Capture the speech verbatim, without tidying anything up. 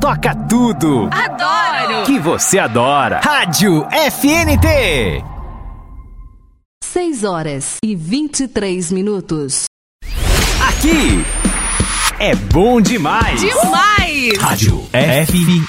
toca tudo. Adoro! Que você adora. Rádio F N T. seis horas e vinte e três minutos. Aqui é bom demais. Demais! Rádio F